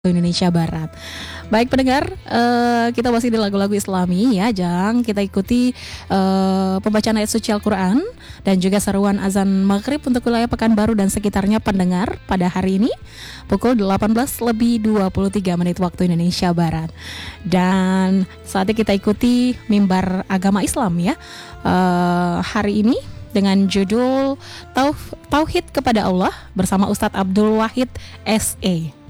Indonesia Barat. Baik pendengar, kita masih di lagu-lagu Islami ya, Jang. Kita ikuti pembacaan ayat suci Al-Quran dan juga seruan azan maghrib untuk wilayah Pekanbaru dan sekitarnya pendengar pada hari ini pukul 18:23 waktu Indonesia Barat. Dan saatnya kita ikuti mimbar agama Islam ya. Hari ini dengan judul Tauhid kepada Allah bersama Ustadz Abdul Wahid SE.